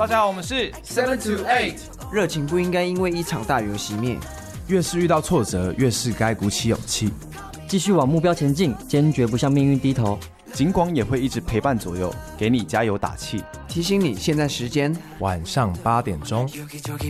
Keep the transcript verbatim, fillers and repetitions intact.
大家好，我们是 Seven to Eight， 热情不应该因为一场大雨而熄灭。 越是遇到挫折，越是该鼓起勇气， 继续往目标前进，坚决不向命运低头。 警广也会一直陪伴左右，给你加油打气， 提醒你现在时间晚上八点钟。